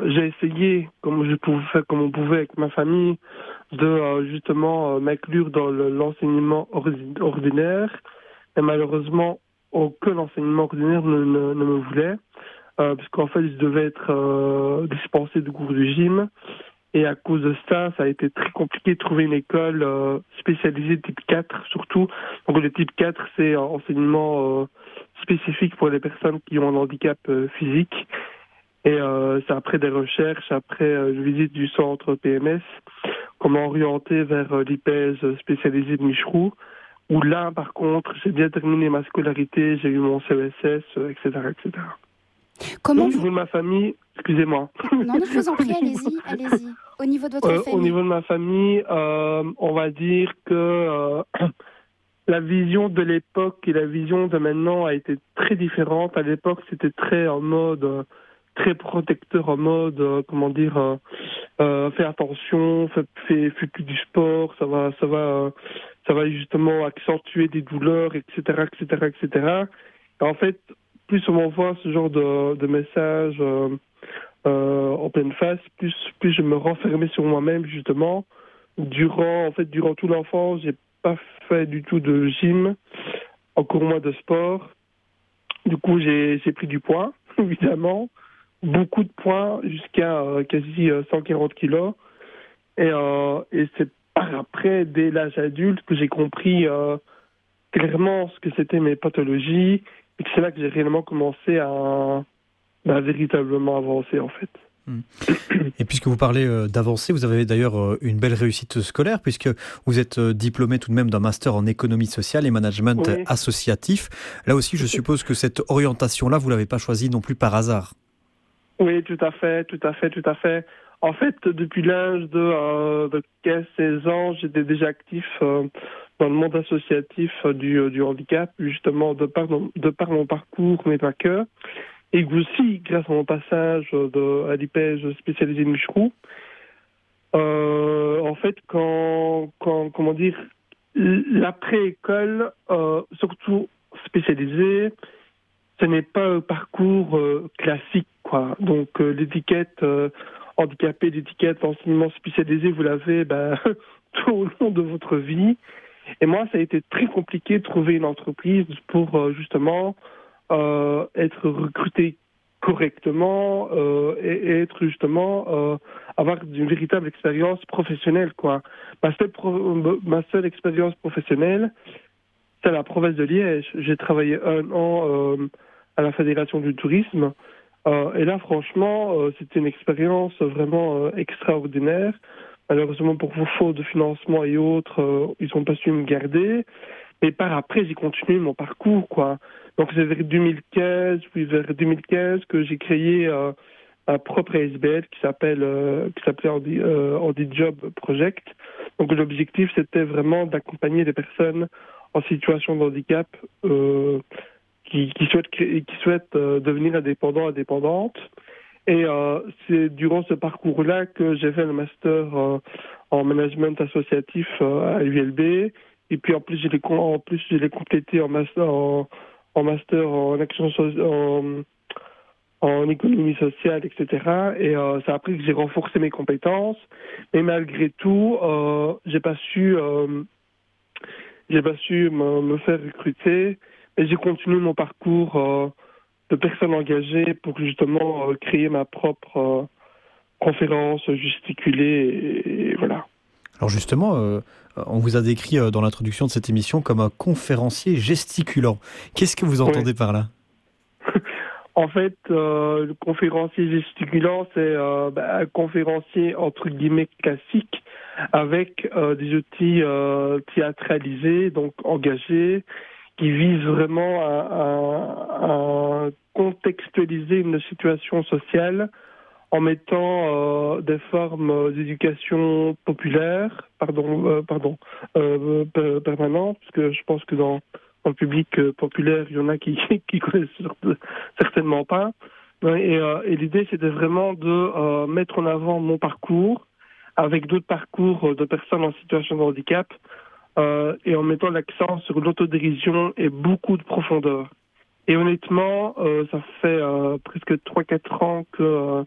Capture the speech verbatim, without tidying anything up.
j'ai essayé, comme je pouvais, comme on pouvait avec ma famille, de euh, justement euh, m'inclure dans le, l'enseignement ordi- ordinaire. Et malheureusement, aucun enseignement ordinaire ne, ne, ne me voulait, euh, puisqu'en fait, je devais être euh, dispensé de cours de gym. Et à cause de ça, ça a été très compliqué de trouver une école euh, spécialisée type quatre, surtout. Donc le type quatre, c'est un enseignement euh, spécifique pour les personnes qui ont un handicap euh, physique. Et euh, c'est après des recherches, après euh, une visite du centre P M S, qu'on m'a orienté vers euh, l'I P E S spécialisé de Micheroux, où là, par contre, j'ai bien terminé ma scolarité, j'ai eu mon C E S S, euh, et cetera, et cetera. Comment Au vous... niveau de ma famille, excusez-moi. Non, non, je vous en prie, allez-y, allez-y. Au niveau de votre Euh, au famille. niveau de ma famille, euh, on va dire que euh, la vision de l'époque et la vision de maintenant a été très différente. À l'époque, c'était très en mode, euh, très protecteur, en mode, euh, comment dire, euh, euh, fais attention, fais, fais, fais plus du sport, ça va, ça va, euh, ça va justement accentuer des douleurs, et cetera, et cetera, et cetera. Et en fait, plus on m'envoie ce genre de, de messages euh, euh, en pleine face, plus, plus je me renfermais sur moi-même justement. Durant, en fait, durant toute l'enfance, j'ai pas fait du tout de gym, encore moins de sport. Du coup, j'ai, j'ai pris du poids, évidemment, beaucoup de poids, jusqu'à euh, quasi euh, cent quarante kilos. Et, euh, et c'est par après, dès l'âge adulte, que j'ai compris euh, clairement ce que c'était mes pathologies, et que c'est là que j'ai réellement commencé à, bah, véritablement avancer, en fait. Mmh. Et puisque vous parlez euh, d'avancer, vous avez d'ailleurs euh, une belle réussite scolaire, puisque vous êtes euh, diplômé tout de même d'un master en économie sociale et management Oui. associatif. Là aussi, je suppose que cette orientation-là, vous ne l'avez pas choisie non plus par hasard. Oui, tout à fait, tout à fait, tout à fait. En fait, depuis l'âge de, euh, de quinze seize ans, j'étais déjà actif euh, dans le monde associatif euh, du, euh, du handicap, justement, de par, mon- de par mon parcours, mais pas que. Et aussi, grâce à mon passage de, à l'I P E S spécialisé de Micheroux, euh, en fait, quand, quand, comment dire, l'après-école, euh, surtout spécialisée, ce n'est pas un parcours euh, classique, quoi. Donc euh, l'étiquette euh, handicapé, l'étiquette enseignement spécialisé, vous l'avez ben, tout au long de votre vie. Et moi, ça a été très compliqué de trouver une entreprise pour euh, justement euh, être recruté correctement euh, et, et être justement euh, avoir une véritable expérience professionnelle, quoi. Ma seule, pro- ma seule expérience professionnelle, c'est à la province de Liège. J'ai travaillé un an euh, à la Fédération du tourisme. Euh, et là, franchement, euh, c'était une expérience vraiment euh, extraordinaire. Malheureusement, pour vos fautes de financement et autres, euh, ils n'ont pas su me garder. Mais par après, j'ai continué mon parcours, quoi. Donc, c'est vers deux mille quinze, puis vers deux mille quinze que j'ai créé euh, un propre A S B L qui s'appelle euh, qui s'appelait Handy, euh, Handy Job Project. Donc, l'objectif, c'était vraiment d'accompagner des personnes en situation de handicap euh, qui, qui souhaitent, créer, qui souhaitent euh, devenir indépendants, indépendantes. Et euh, c'est durant ce parcours-là que j'ai fait le master euh, en management associatif euh, à l'U L B. Et puis en plus, je l'ai, en plus, je l'ai complété en master en, en master en action so- en, en économie sociale, et cetera. Et euh, c'est après que j'ai renforcé mes compétences. Mais malgré tout, euh, j'ai pas su euh, j'ai pas su me, me faire recruter. Et j'ai continué mon parcours euh, de personne engagée pour justement euh, créer ma propre euh, conférence gesticulée. Et, et voilà. Alors justement, euh, on vous a décrit euh, dans l'introduction de cette émission comme un conférencier gesticulant. Qu'est-ce que vous Ouais. entendez par là ? En fait, euh, le conférencier gesticulant, c'est euh, bah, un conférencier entre guillemets classique avec euh, des outils euh, théâtralisés, donc engagés, qui visent vraiment à, à- à contextualiser une situation sociale en mettant euh, des formes d'éducation populaire, pardon, euh, pardon, euh, per- permanente, parce que je pense que dans, dans le public euh, populaire, il y en a qui qui connaissent certainement pas. Et, euh, et l'idée, c'était vraiment de euh, mettre en avant mon parcours avec d'autres parcours de personnes en situation de handicap euh, et en mettant l'accent sur l'autodérision et beaucoup de profondeur. Et honnêtement, euh, ça fait euh, presque trois quatre ans que euh,